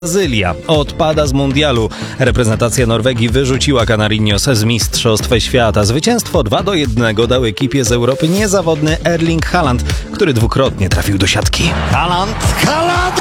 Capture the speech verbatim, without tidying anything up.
Brazylia odpada z mundialu. Reprezentacja Norwegii wyrzuciła Canarinos z Mistrzostw Świata. Zwycięstwo dwa do jednego dał ekipie z Europy niezawodny Erling Haaland, który dwukrotnie trafił do siatki. Haaland, Haaland!